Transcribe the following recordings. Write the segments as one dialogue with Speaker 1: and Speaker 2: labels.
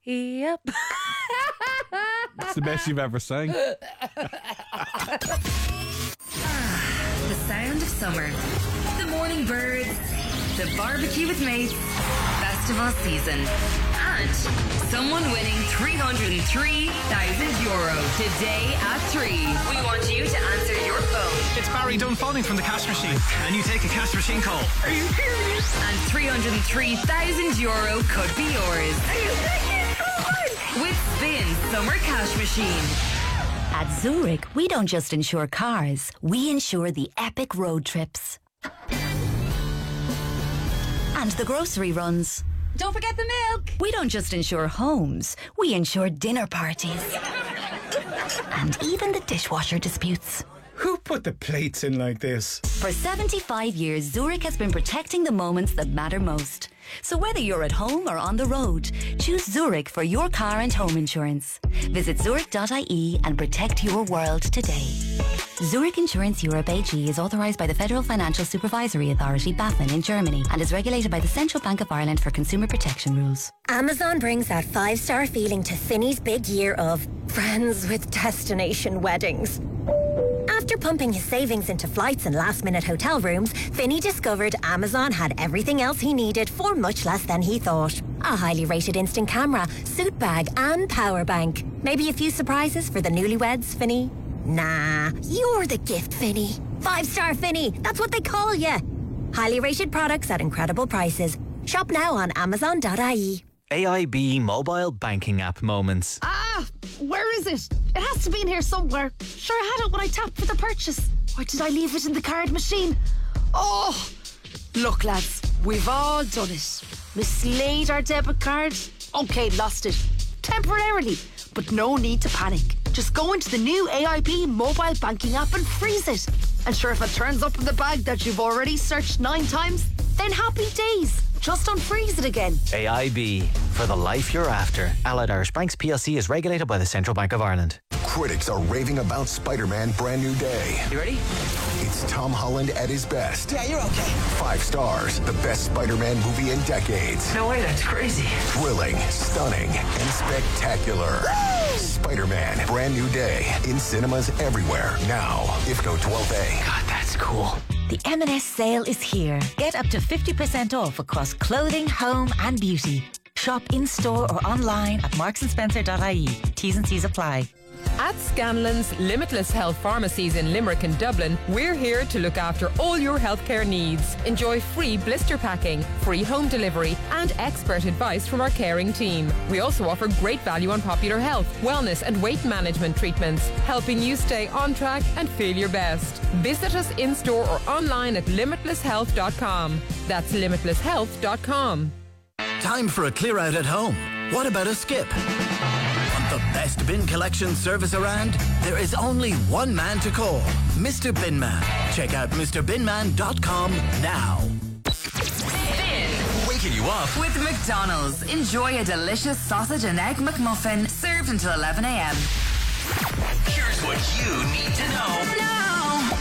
Speaker 1: Yep.
Speaker 2: It's the best you've ever sang.
Speaker 3: The sound of summer. The morning birds. The barbecue with mates. Festival season. And someone winning €303,000 today at 3. We want you to answer your phone.
Speaker 4: It's Barry Dunphoning from the cash machine, and you take a cash machine call.
Speaker 3: Are you serious? And €303,000 could be yours. Are you serious? With Spin Summer Cash Machine.
Speaker 5: At Zurich, we don't just insure cars, we insure the epic road trips. And the grocery runs.
Speaker 3: Don't forget the milk.
Speaker 5: We don't just insure homes, we insure dinner parties. And even the dishwasher disputes.
Speaker 6: Who put the plates in like this?
Speaker 5: For 75 years, Zurich has been protecting the moments that matter most. So whether you're at home or on the road, choose Zurich for your car and home insurance. Visit zurich.ie and protect your world today. Zurich Insurance Europe AG is authorised by the Federal Financial Supervisory Authority, BaFin, in Germany and is regulated by the Central Bank of Ireland for consumer protection rules.
Speaker 7: Amazon brings that 5-star feeling to Finny's big year of friends with destination weddings. After pumping his savings into flights and last-minute hotel rooms, Finny discovered Amazon had everything else he needed for much less than he thought. A highly rated instant camera, suit bag and power bank. Maybe a few surprises for the newlyweds, Finny? Nah, you're the gift, Finny. 5-star Finny, that's what they call you. Highly rated products at incredible prices. Shop now on Amazon.ie.
Speaker 4: AIB mobile banking app moments.
Speaker 1: Where is it? It has to be in here somewhere. Sure, I had it when I tapped for the purchase. Why did I leave it in the card machine? Oh, look, lads, we've all done it. Mislaid our debit card. Okay, lost it. Temporarily. But no need to panic. Just go into the new AIB mobile banking app and freeze it. And sure, if it turns up in the bag that you've already searched 9 times, then happy days. Just unfreeze it again.
Speaker 4: AIB, for the life you're after. Allied Irish Banks PLC is regulated by the Central Bank of Ireland.
Speaker 8: Critics are raving about Spider-Man Brand New Day.
Speaker 4: You ready?
Speaker 8: It's Tom Holland at his best.
Speaker 4: Yeah, you're okay.
Speaker 8: 5 stars, the best Spider-Man movie in decades.
Speaker 4: No way, that's crazy.
Speaker 8: Thrilling, stunning, and spectacular. Spider-Man Brand New Day in cinemas everywhere now. IFCO 12A.
Speaker 4: God, that's cool.
Speaker 5: The M&S sale is here. Get up to 50% off across clothing, home and beauty. Shop in-store or online at marksandSpencer.ie. T's and C's apply.
Speaker 9: At Scanlon's Limitless Health Pharmacies in Limerick and Dublin, we're here to look after all your healthcare needs. Enjoy free blister packing, free home delivery and expert advice from our caring team. We also offer great value on popular health, wellness and weight management treatments, helping you stay on track and feel your best. Visit us in-store or online at limitlesshealth.com. That's limitlesshealth.com.
Speaker 10: Time for a clear out at home. What about a skip? Want the best bin collection service around? There is only one man to call, Mr. Binman. Check out MrBinman.com now.
Speaker 3: Spin.
Speaker 4: Waking you up
Speaker 3: With McDonald's. Enjoy a delicious sausage and egg McMuffin served until 11 a.m.
Speaker 4: Here's what you need to know.
Speaker 3: Now.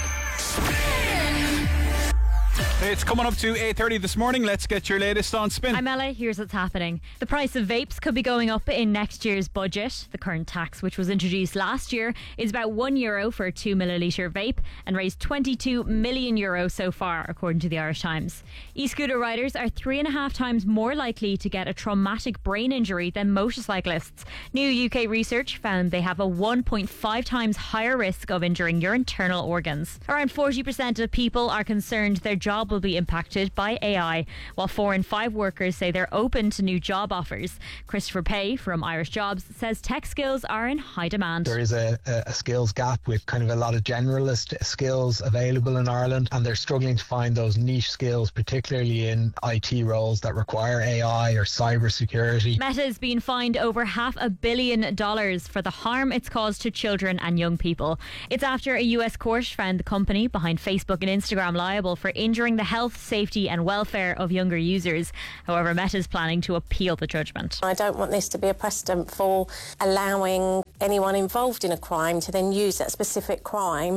Speaker 3: Spin.
Speaker 2: It's coming up to 8:30 this morning. Let's get your latest on Spin.
Speaker 1: I'm Ella. Here's what's happening. The price of vapes could be going up in next year's budget. The current tax, which was introduced last year, is about €1 for a 2 millilitre vape and raised €22 million so far, according to the Irish Times. E-scooter riders are 3.5 times more likely to get a traumatic brain injury than motorcyclists. New UK research found they have a 1.5 times higher risk of injuring your internal organs. Around 40% of people are concerned their job will be impacted by AI, while 4 in 5 workers say they're open to new job offers. Christopher Pay from Irish Jobs says tech skills are in high demand.
Speaker 11: There is a skills gap with kind of a lot of generalist skills available in Ireland, and they're struggling to find those niche skills, particularly in IT roles that require AI or cyber security.
Speaker 1: Meta's been fined over $500 million for the harm it's caused to children and young people. It's after a US court found the company behind Facebook and Instagram liable for injuring the health, safety and welfare of younger users. However, Meta's planning to appeal the judgment.
Speaker 12: I don't want this to be a precedent for allowing anyone involved in a crime to then use that specific crime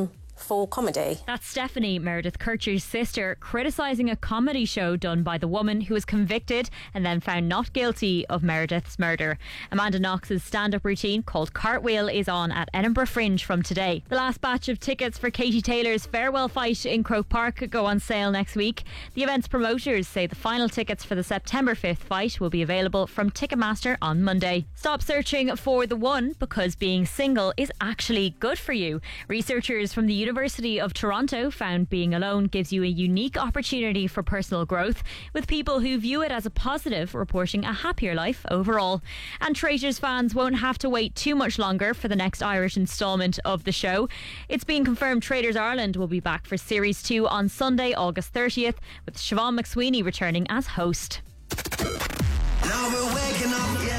Speaker 12: for comedy.
Speaker 1: That's Stephanie, Meredith Kircher's sister, criticising a comedy show done by the woman who was convicted and then found not guilty of Meredith's murder. Amanda Knox's stand-up routine called Cartwheel is on at Edinburgh Fringe from today. The last batch of tickets for Katie Taylor's farewell fight in Croke Park go on sale next week. The event's promoters say the final tickets for the September 5th fight will be available from Ticketmaster on Monday. Stop searching for the one, because being single is actually good for you. Researchers from the University of Toronto found being alone gives you a unique opportunity for personal growth, with people who view it as a positive reporting a happier life overall. And Traitors fans won't have to wait too much longer for the next Irish instalment of the show. It's been confirmed Traitors Ireland will be back for Series 2 on Sunday, August 30th, with Siobhan McSweeney returning as host.
Speaker 13: Now we're waking up,